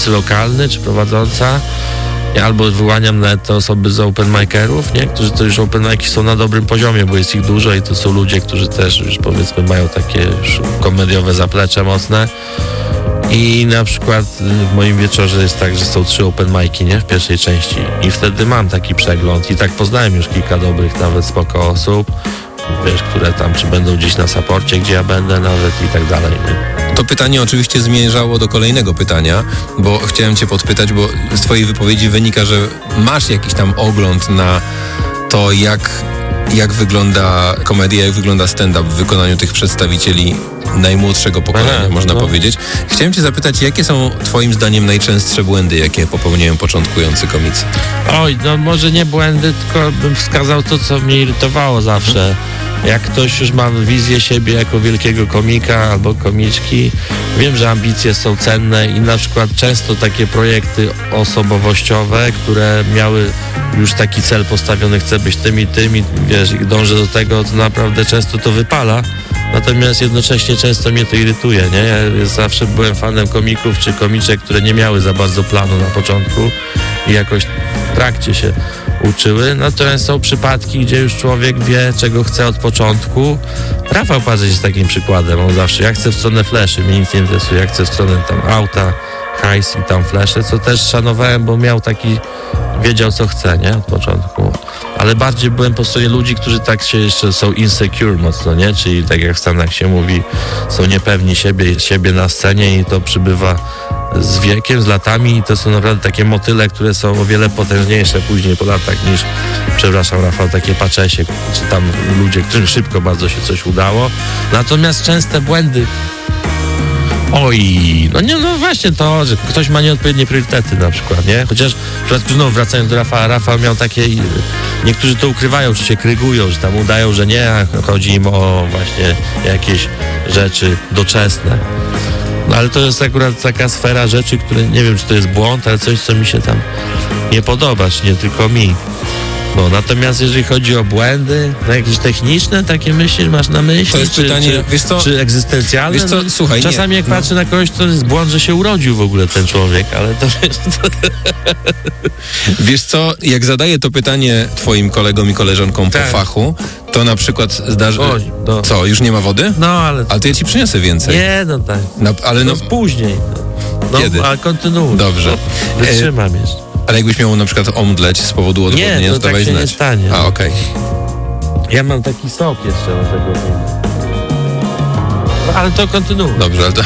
prowadzący lokalny, czy prowadząca. Ja albo wyłaniam nawet te osoby z open micerów, nie? Którzy to już open mic'i są na dobrym poziomie, bo jest ich dużo i to są ludzie, którzy też już powiedzmy mają takie już komediowe zaplecze mocne. I na przykład w moim wieczorze jest tak, że są 3 open mic'i, nie? W pierwszej części. I wtedy mam taki przegląd. I tak poznałem już kilka dobrych, nawet spoko osób, wiesz, które tam czy będą gdzieś na saporcie, gdzie ja będę nawet i tak dalej, nie? To pytanie oczywiście zmierzało do kolejnego pytania, bo chciałem cię podpytać, bo z twojej wypowiedzi wynika, że masz jakiś tam ogląd na to, jak wygląda komedia, jak wygląda stand-up w wykonaniu tych przedstawicieli najmłodszego pokolenia, można powiedzieć. Chciałem cię zapytać, jakie są twoim zdaniem najczęstsze błędy, jakie popełniają początkujący komicy? Oj, no może nie błędy, tylko bym wskazał to, co mnie irytowało zawsze. Jak ktoś już ma wizję siebie jako wielkiego komika albo komiczki, wiem, że ambicje są cenne i na przykład często takie projekty osobowościowe, które miały już taki cel postawiony, chcę być tym i wiesz, i dążę do tego, to naprawdę często to wypala. Natomiast jednocześnie często mnie to irytuje, nie? Ja zawsze byłem fanem komików czy komiczek, które nie miały za bardzo planu na początku i jakoś w trakcie się uczyły. Natomiast są przypadki, gdzie już człowiek wie, czego chce od początku. Rafał Parzeć jest takim przykładem. On zawsze, ja chcę w stronę fleszy, mnie nic nie interesuje, ja chcę w stronę tam auta, hajs i tam flesze, co też szanowałem, bo miał taki, wiedział co chce, nie? Od początku. Ale bardziej byłem po stronie ludzi, którzy tak się jeszcze są insecure mocno, nie? Czyli tak jak w Stanach się mówi, są niepewni siebie na scenie i to przybywa z wiekiem, z latami i to są naprawdę takie motyle, które są o wiele potężniejsze później po latach niż, przepraszam Rafał, takie paczesie, czy tam ludzie, którym szybko bardzo się coś udało. Natomiast częste błędy, no właśnie to, że ktoś ma nieodpowiednie priorytety na przykład, nie? Chociaż w przypadku znowu wracając do Rafała, Rafał miał takie, niektórzy to ukrywają, czy się krygują, że tam udają, że nie, a chodzi im o właśnie jakieś rzeczy doczesne. No ale to jest akurat taka sfera rzeczy, które nie wiem, czy to jest błąd, ale coś, co mi się tam nie podoba, czy nie tylko mi. No, natomiast jeżeli chodzi o błędy, no jakieś techniczne takie myśli, masz na myśli? To jest pytanie, wiesz co, czy egzystencjalne? Wiesz co, słuchaj, czasami jak patrzę na kogoś, to jest błąd, że się urodził w ogóle ten człowiek, ale to... Wiesz co, jak zadaję to pytanie twoim kolegom i koleżankom po fachu, to na przykład zdarzy... Co, już nie ma wody? No, ale... Ale to ja ci przyniosę więcej. Nie, no tak. Ale później. No, kiedy? Ale kontynuuj. Dobrze. Wytrzymam jeszcze. Ale jakbyś miał na przykład omdleć z powodu odwodnienia, nie, to dawaj tak się znać. Nie stanie. A, okej. Ja mam taki sok jeszcze do tego. No, ale to kontynuuj. Dobrze, ale to...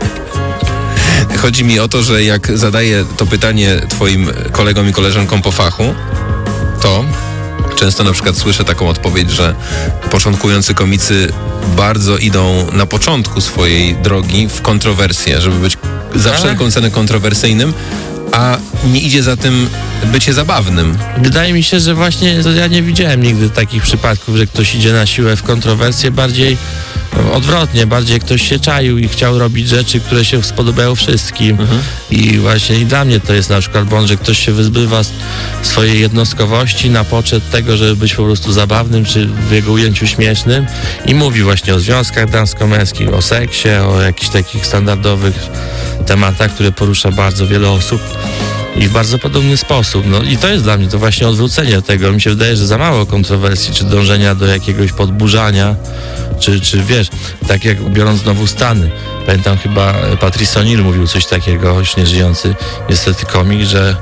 Chodzi mi o to, że jak zadaję to pytanie twoim kolegom i koleżankom po fachu, to często na przykład słyszę taką odpowiedź, że początkujący komicy bardzo idą na początku swojej drogi w kontrowersję, żeby być za wszelką cenę kontrowersyjnym, a nie idzie za tym bycie zabawnym. Wydaje mi się, że właśnie ja nie widziałem nigdy takich przypadków, że ktoś idzie na siłę w kontrowersję, bardziej odwrotnie, bardziej ktoś się czaił i chciał robić rzeczy, które się spodobają wszystkim. I właśnie i dla mnie to jest na przykład błąd, że ktoś się wyzbywa swojej jednostkowości na poczet tego, żeby być po prostu zabawnym, czy w jego ujęciu śmiesznym i mówi właśnie o związkach damsko-męskich, o seksie, o jakichś takich standardowych tematach, które porusza bardzo wiele osób i w bardzo podobny sposób. No i to jest dla mnie to właśnie odwrócenie tego. Mi się wydaje, że za mało kontrowersji, czy dążenia do jakiegoś podburzania, czy wiesz, tak jak biorąc znowu Stany. Pamiętam chyba Patrice O'Neill mówił coś takiego, już nie żyjący niestety komik, że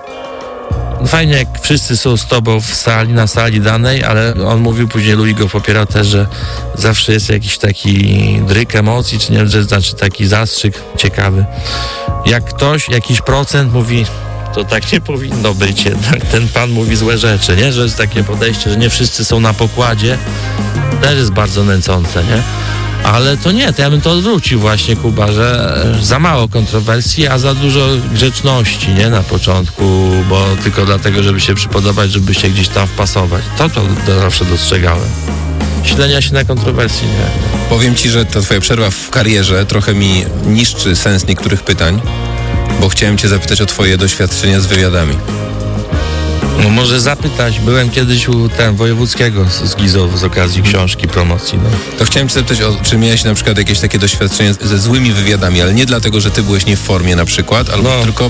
fajnie jak wszyscy są z tobą w sali, na sali danej, ale on mówił później, Louis go popierał też, że zawsze jest jakiś taki dryk emocji, czy nie, że znaczy taki zastrzyk ciekawy. Jak ktoś, jakiś procent mówi, to tak nie powinno być jednak, ten pan mówi złe rzeczy, nie? Że jest takie podejście, że nie wszyscy są na pokładzie, też jest bardzo nęcące, nie? Ale to nie, to ja bym to odwrócił właśnie, Kuba, że za mało kontrowersji, a za dużo grzeczności, nie? Na początku, bo tylko dlatego, żeby się przypodobać, żeby się gdzieś tam wpasować. To zawsze dostrzegałem. Ślenia się na kontrowersji, nie? Powiem ci, że ta twoja przerwa w karierze trochę mi niszczy sens niektórych pytań, bo chciałem cię zapytać o twoje doświadczenia z wywiadami. No może zapytać, byłem kiedyś u wojewódzkiego z Gizow z okazji książki, promocji. No. To chciałem cię zapytać, czy miałeś na przykład jakieś takie doświadczenie ze złymi wywiadami, ale nie dlatego, że ty byłeś nie w formie na przykład, albo tylko